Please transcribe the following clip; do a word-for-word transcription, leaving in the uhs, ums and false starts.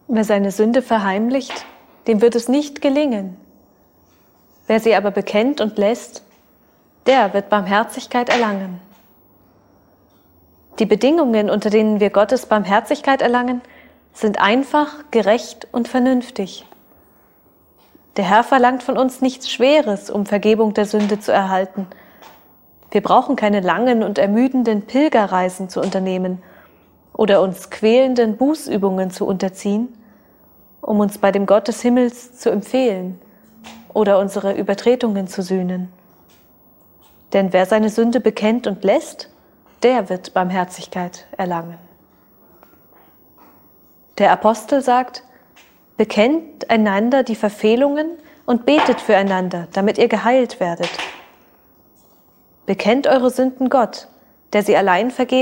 Wer seine Sünde verheimlicht, dem wird es nicht gelingen. Wer sie aber bekennt und lässt, der wird Barmherzigkeit erlangen. Die Bedingungen, unter denen wir Gottes Barmherzigkeit erlangen, sind einfach, gerecht und vernünftig. Der Herr verlangt von uns nichts Schweres, um Vergebung der Sünde zu erhalten. Wir brauchen keine langen und ermüdenden Pilgerreisen zu unternehmen oder uns quälenden Bußübungen zu unterziehen, um uns bei dem Gott des Himmels zu empfehlen oder unsere Übertretungen zu sühnen. Denn wer seine Sünde bekennt und lässt, der wird Barmherzigkeit erlangen. Der Apostel sagt: Bekennt einander die Verfehlungen und betet füreinander, damit ihr geheilt werdet. Bekennt eure Sünden Gott, der sie allein vergeben